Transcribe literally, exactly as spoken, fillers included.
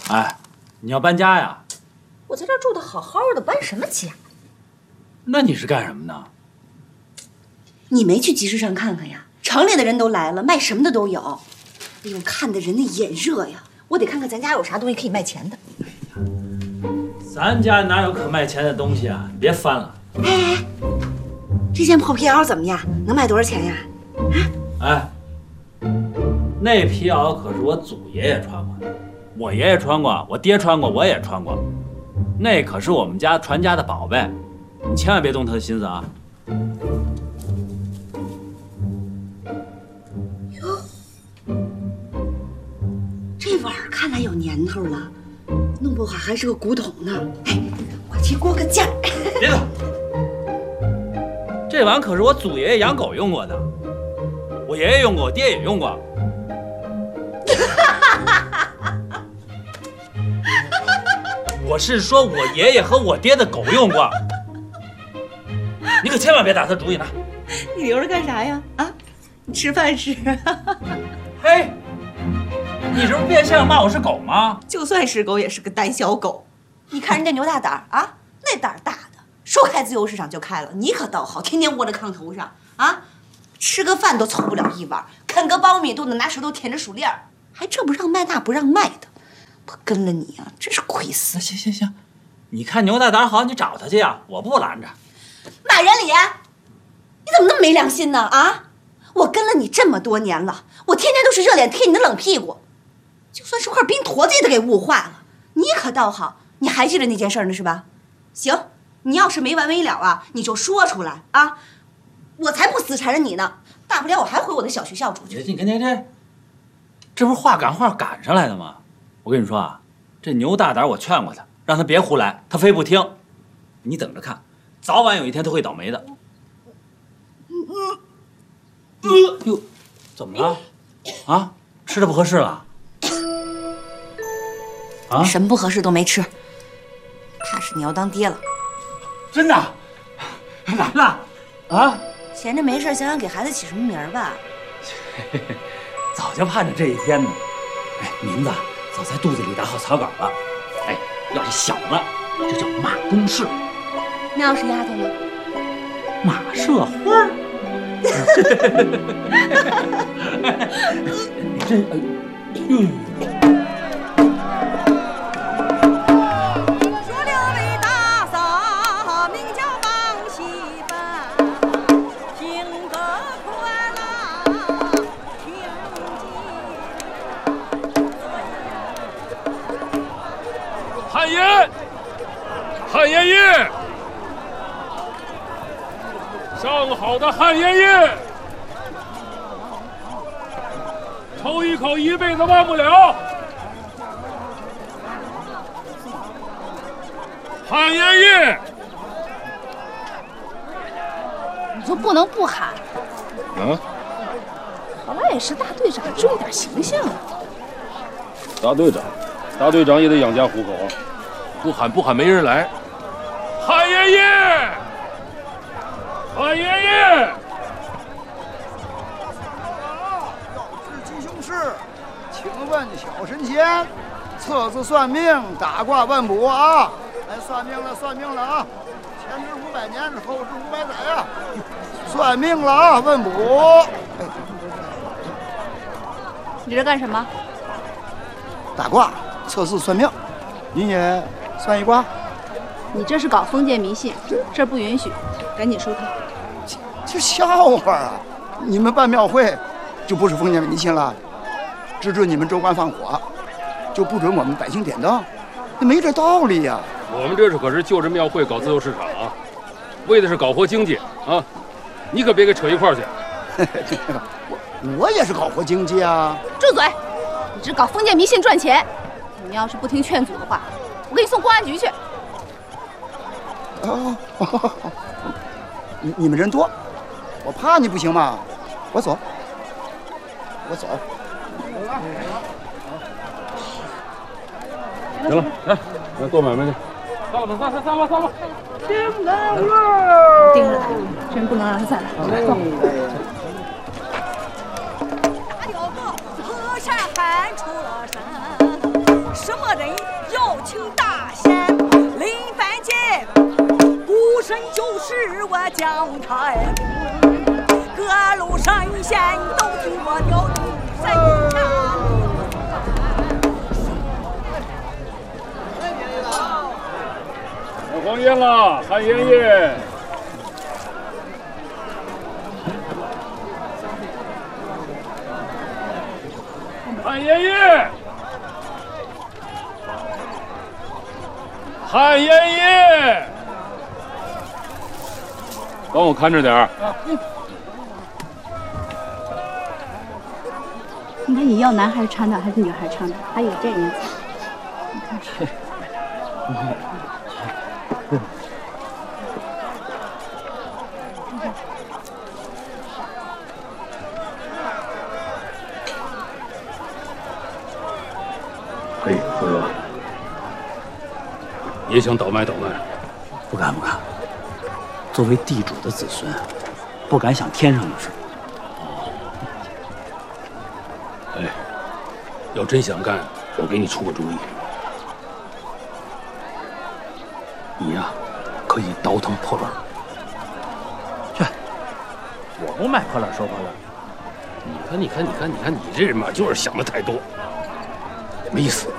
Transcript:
哎，你要搬家呀？ 我在这儿住的好好的，搬什么家？ 那你是干什么的？ 你没去集市上看看呀？城里的人都来了，卖什么的都有。哎呦，看的人的眼热呀！我得看看咱家有啥东西可以卖钱的。 哎呀，咱家哪有可卖钱的东西啊？你别翻了。 哎哎，这件破皮袄怎么样？能卖多少钱呀？ 啊？哎，那皮袄可是我祖爷爷穿过的，我爷爷穿过，我爹穿过，我也穿过。那可是我们家传家的宝贝，你千万别动他的心思啊！ 哟，这碗看来有年头了，弄不好还是个古董呢。哎，我去估个价。 别动！这碗可是我祖爷爷养狗用过的，我爷爷用过，我爹也用过。我是说我爷爷和我爹的狗用过，你可千万别打他主意呢。 你留着干啥呀？啊，你吃饭吃。 嘿，你这不变相骂我是狗吗？ 就算是狗，也是个胆小狗。你看人家牛大胆啊，那胆大的，说开自由市场就开了。你可倒好，天天窝在炕头上啊，吃个饭都凑不了一碗，啃个苞米都能拿舌头舔着薯粒儿，还这不让卖那不让卖的。我跟了你啊，真是亏死。 行行行，你看牛大胆好，你找他去呀，我不拦着。 马仁礼，你怎么那么没良心呢？啊，我跟了你这么多年了，我天天都是热脸贴你的冷屁股，就算是块冰坨子也得给雾化了。你可倒好，你还记得那件事呢是吧？行，你要是没完没了啊，你就说出来啊，我才不死缠着你呢。大不了我还回我的小学校住去。 你看这这，这不是话赶话赶上来的吗？我跟你说啊，这牛大胆我劝过他，让他别胡来，他非不听。你等着看，早晚有一天他会倒霉的。哟，怎么了？啊，吃的不合适了？啊， 什么不合适都没吃，怕是你要当爹了。 真的？来了？啊？ 闲着没事想想给孩子起什么名儿吧。 早就盼着这一天呢。哎，名字早在肚子里打好草稿了。哎，要是小了，就叫马公氏； 那要是丫头呢？ 马社花。你这，哎呦！ 说六位大嫂名叫王熙芬，性格宽朗，挺进。汉爷，汉爷爷，上好的汉爷爷，抽一口一辈子忘不了。汉爷爷， 你就不能不喊？ 啊， 好赖也是大队长，注意点形象啊！ 大队长，大队长也得养家糊口啊，不喊不喊没人来。汉爷爷，汉爷爷， 要知吉凶事，请问小神仙，测字算命，打卦问卜啊！来算命了，算命了啊！前知五百年，后知五百载呀！算命了啊，问卜。哎， 你这干什么？ 打卦，测字算命。您也算一卦？ 你这是搞封建迷信，这儿不允许，赶紧收摊。 这这笑话啊！你们办庙会就不是封建迷信了？只准你们州官放火，就不准我们百姓点灯，那没这道理呀！ 我们这是可是就着庙会搞自由市场啊，为的是搞活经济啊！你可别给扯一块儿去。 我我也是搞活经济啊！ 住嘴！你只搞封建迷信赚钱，你要是不听劝阻的话，我给你送公安局去。 哦，你你们人多，我怕你不行吗？我走，我走。 行了，来，来做买卖去。散了吧，散散散吧，散吧。 盯来了，盯着他，真不能让他再来。来，走。 大雕哥和山喊出了声，什么人要请大仙临凡间，孤身就是我江太公，各路神仙都替我调度神茶。 开荒宴了，汉爷爷。汉爷爷，汉爷爷，帮我看着点儿。 你看你要男孩穿的还是女孩穿的？还有这样子，你看。 可以，回来。也想倒卖倒卖？ 不敢不敢。作为地主的子孙，不敢想天上的事。 哎，要真想干，我给你出个主意。你呀，可以倒腾破烂。 去，我不卖破烂收破烂。 你看，你看，你看，你看，你这人嘛，就是想的太多，没意思。